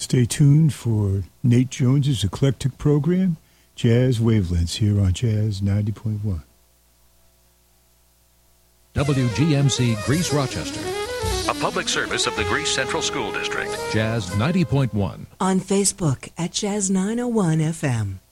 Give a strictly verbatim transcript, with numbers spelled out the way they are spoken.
Stay tuned for Nate Jones's eclectic program, Jazz Wavelengths, here on Jazz ninety point one. W G M C Greece Rochester. A public service of the Greece Central School District. Jazz ninety point one. On Facebook at Jazz nine oh one F M.